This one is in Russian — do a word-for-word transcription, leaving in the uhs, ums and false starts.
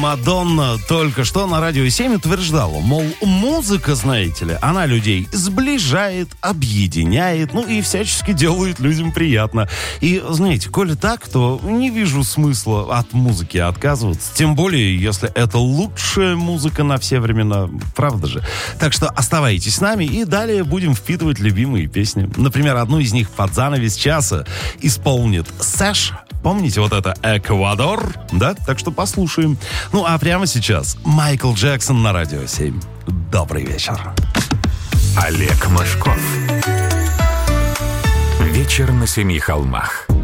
Мадонна только что на Радио семь утверждала, мол, музыка, знаете ли, она людей сближает, объединяет, ну и всячески делает людям приятно. И, знаете, коли так, то не вижу смысла от музыки отказываться. Тем более, если это лучшая музыка на все времена, правда же? Так что оставайтесь с нами и далее будем впитывать любимые песни. Например, одну из них под занавес часа исполнит Сэш. Помните вот это «Эквадор»? Да? Так что послушаем. Ну, а прямо сейчас Майкл Джексон на Радио семь. Добрый вечер. Олег Мошков. Вечер на семи холмах.